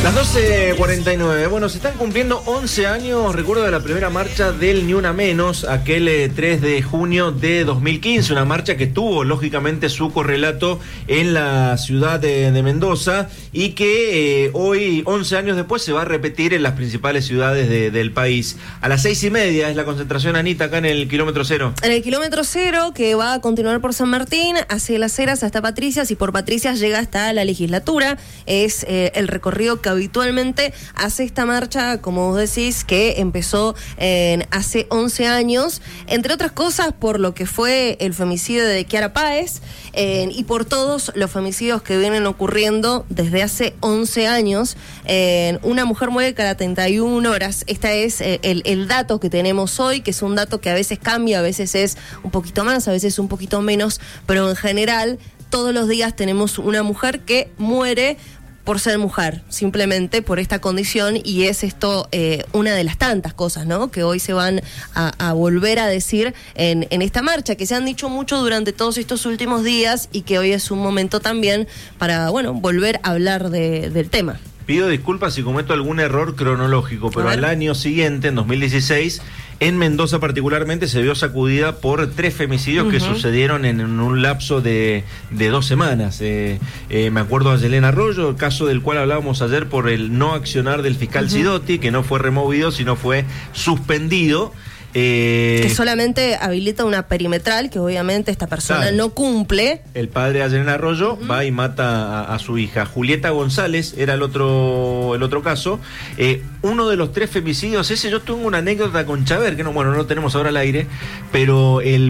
Las 12:49. Bueno, se están cumpliendo 11 años, recuerdo, de la primera marcha del Ni Una Menos, aquel 3 de junio de 2015, una marcha que tuvo, lógicamente, su correlato en la ciudad de Mendoza y que hoy, 11 años después, se va a repetir en las principales ciudades del país. A las 6:30 es la concentración, Anita, acá en el kilómetro cero. En el kilómetro cero, que va a continuar por San Martín, hacia Las Heras hasta Patricias, y por Patricias llega hasta la legislatura. Es el recorrido que habitualmente hace esta marcha, como vos decís, que empezó hace 11 años, entre otras cosas por lo que fue el femicidio de Kiara Páez y por todos los femicidios que vienen ocurriendo desde hace 11 años. Una mujer muere cada 31 horas. Este es el dato que tenemos hoy, que es un dato que a veces cambia, a veces es un poquito más, a veces un poquito menos, pero en general todos los días tenemos una mujer que muere por ser mujer, simplemente por esta condición, y es esto una de las tantas cosas, ¿no?, que hoy se van a volver a decir en esta marcha, que se han dicho mucho durante todos estos últimos días y que hoy es un momento también para, bueno, volver a hablar del tema. Pido disculpas si cometo algún error cronológico, pero al año siguiente, en 2016, en Mendoza particularmente, se vio sacudida por 3 femicidios que sucedieron en un lapso de 2 semanas. Me acuerdo de Yelena Arroyo, el caso del cual hablábamos ayer por el no accionar del fiscal Sidotti, que no fue removido, sino fue suspendido. Que solamente habilita una perimetral, que obviamente esta persona no cumple. El padre de Yelena Arroyo va y mata a su hija. Julieta González era el otro caso. Uno de los 3 femicidios, ese yo tengo una anécdota con Chaver, que no lo tenemos ahora al aire, pero el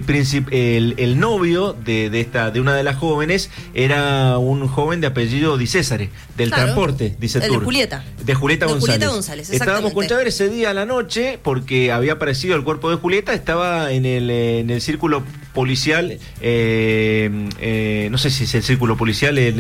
novio de una de las jóvenes era un joven de apellido Di Césare, del transporte, dice el Tour. de Julieta. De Julieta González. Julieta González, estábamos con Chaver ese día a la noche, porque había aparecido el cuerpo de Julieta, estaba en el círculo policial, no sé si es el círculo policial, en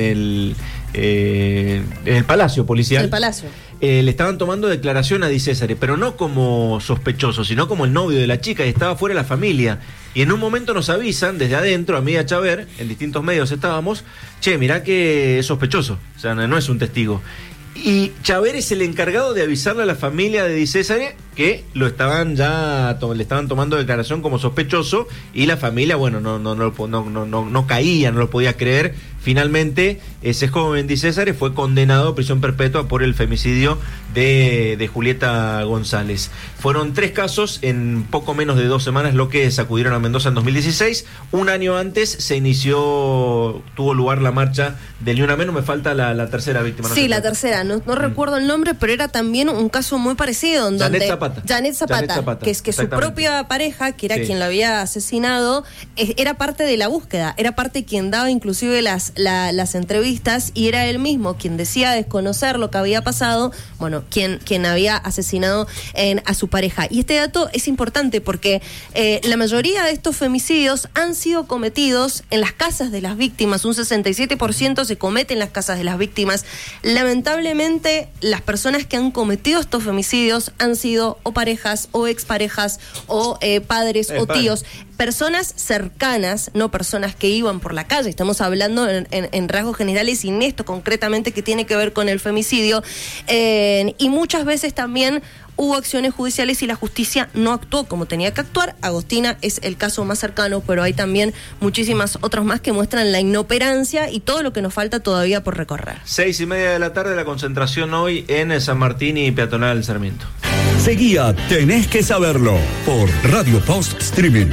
el Palacio Policial. El Palacio. Le estaban tomando declaración a Di Césare, pero no como sospechoso, sino como el novio de la chica, y estaba fuera de la familia. Y en un momento nos avisan desde adentro, a mí y a Chaver, en distintos medios estábamos, che, mirá que es sospechoso, o sea, no es un testigo. Y Chaver es el encargado de avisarle a la familia de Di Césare que le estaban tomando declaración como sospechoso, y la familia, no caía, no lo podía creer. Finalmente, ese joven Di Césare fue condenado a prisión perpetua por el femicidio de Julieta González. Fueron 3 casos en poco menos de 2 semanas lo que sacudieron a Mendoza en 2016. Un año antes tuvo lugar la marcha del Ni Una Menos. Me falta la tercera víctima. Sí, la tercera, no recuerdo el nombre, pero era también un caso muy parecido. Janet Zapata, que su propia pareja, que era quien la había asesinado, era parte de la búsqueda, era parte quien daba inclusive las entrevistas, y era él mismo quien decía desconocer lo que había pasado, quien había asesinado a su pareja. Y este dato es importante porque la mayoría de estos femicidios han sido cometidos en las casas de las víctimas. Un 67% se comete en las casas de las víctimas. Lamentablemente, las personas que han cometido estos femicidios han sido o parejas, o exparejas, o padres o tíos. Personas cercanas, no personas que iban por la calle. Estamos hablando en rasgos generales, y en esto concretamente que tiene que ver con el femicidio. Y muchas veces también hubo acciones judiciales y la justicia no actuó como tenía que actuar. Agostina es el caso más cercano, pero hay también muchísimas otros más que muestran la inoperancia y todo lo que nos falta todavía por recorrer. 6:30 de la tarde, la concentración hoy en San Martín y Peatonal Sarmiento. Seguía Tenés que Saberlo por Radio Post Streaming,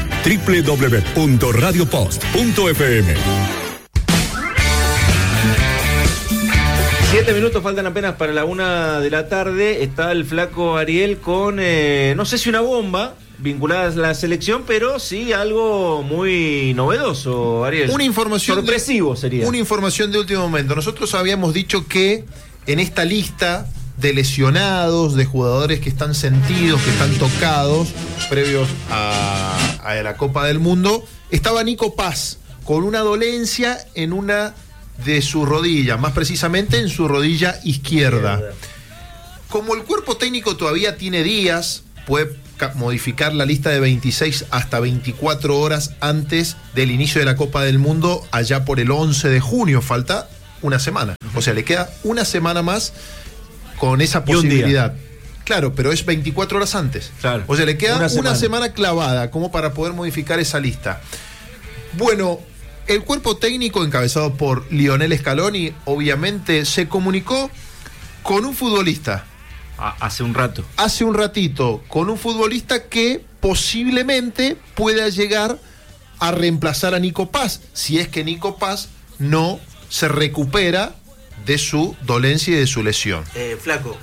www.radiopost.fm. 7 minutos faltan apenas para la 1 de la tarde. Está el flaco Ariel con, no sé si una bomba vinculada a la selección, pero sí algo muy novedoso, Ariel. Una información sorpresivo sería. Una información de último momento. Nosotros habíamos dicho que en esta lista de lesionados, de jugadores que están sentidos, que están tocados, previos a la Copa del Mundo, estaba Nico Paz, con una dolencia en una de sus rodillas, más precisamente en su rodilla izquierda. Como el cuerpo técnico todavía tiene días, puede modificar la lista de 26 hasta 24 horas antes del inicio de la Copa del Mundo, allá por el 11 de junio, falta una semana. O sea, le queda una semana más con esa posibilidad. Claro, pero es 24 horas antes. Claro. O sea, le queda una semana clavada como para poder modificar esa lista. Bueno, el cuerpo técnico encabezado por Lionel Scaloni obviamente se comunicó con un futbolista. Hace un rato. Hace un ratito, con un futbolista que posiblemente pueda llegar a reemplazar a Nico Paz, si es que Nico Paz no se recupera de su dolencia y de su lesión. Flaco,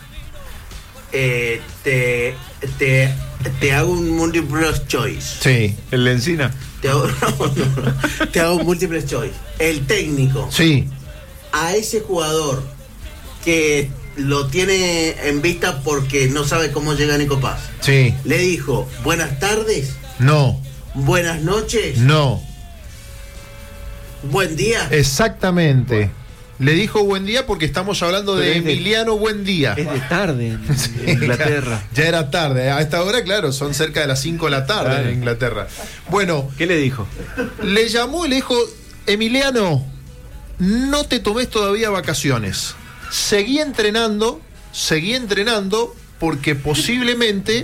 te hago un multiple choice. Sí. ¿El de Encina? Te hago un multiple choice. El técnico. Sí. A ese jugador que lo tiene en vista porque no sabe cómo llega Nico Paz. Sí. Le dijo, buenas tardes. No. Buenas noches. No. Buen día. Exactamente. Bueno. Le dijo buen día porque estamos hablando de Emiliano Buendía. Es de tarde en Inglaterra. Ya era tarde. A esta hora, claro, son cerca de las 5 de la tarde en Inglaterra. Bueno. ¿Qué le dijo? Le llamó y le dijo, Emiliano, no te tomes todavía vacaciones. Seguí entrenando porque posiblemente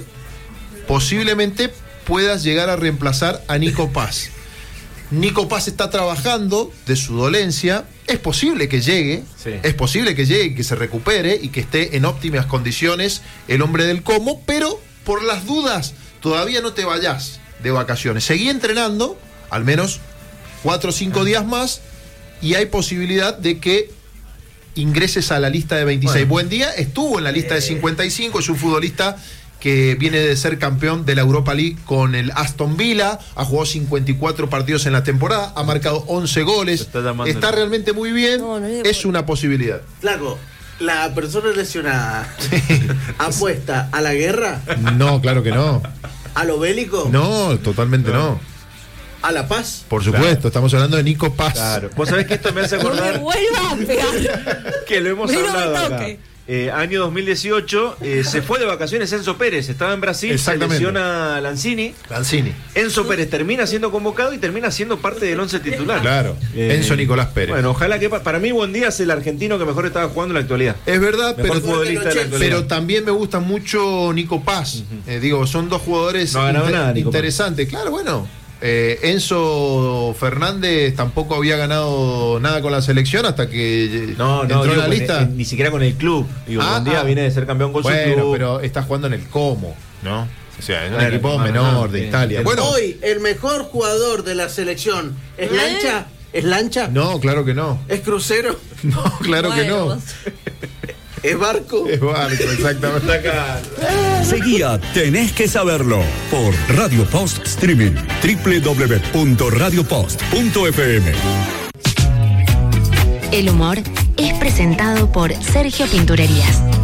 puedas llegar a reemplazar a Nico Paz. Nico Paz está trabajando de su dolencia. Es posible que llegue, que se recupere y que esté en óptimas condiciones el hombre del Como, pero por las dudas todavía no te vayas de vacaciones. Seguí entrenando, al menos 4 o 5 días más, y hay posibilidad de que ingreses a la lista de 26. Buendía estuvo en la lista de 55, es un futbolista que viene de ser campeón de la Europa League con el Aston Villa, ha jugado 54 partidos en la temporada, ha marcado 11 goles, está realmente muy bien, es una posibilidad. Flaco, ¿la persona lesionada apuesta a la guerra? No, claro que no. ¿A lo bélico? No, totalmente no. ¿A la paz? Por supuesto, estamos hablando de Nico Paz. Claro. Vos sabés que esto me hace acordar... No me vuelva a pegar. Que lo hemos hablado acá. Año 2018, se fue de vacaciones Enzo Pérez, estaba en Brasil, se lesiona Lanzini. Enzo Pérez termina siendo convocado y termina siendo parte del 11 titular. Claro, Enzo Nicolás Pérez. Bueno, ojalá que... Para mí, Buendía es el argentino que mejor estaba jugando en la actualidad. Es verdad, mejor futbolista de la actualidad. Pero también me gusta mucho Nico Paz. Son dos jugadores interesantes. Claro, bueno. Enzo Fernández tampoco había ganado nada con la selección hasta que entró en la lista. Ni siquiera con el club. Buendía viene de ser campeón con su club. Pero está jugando en el Como, ¿no? O sea, en un equipo menor de Italia. Bueno, hoy el mejor jugador de la selección es Lancha. ¿Es Lancha? No, claro que no. ¿Es Crucero? No, claro que no. ¿Es barco? Es barco, exactamente. Acá. Seguía Tenés que Saberlo por Radio Post Streaming, www.radiopost.fm. El humor es presentado por Sergio Pinturerías.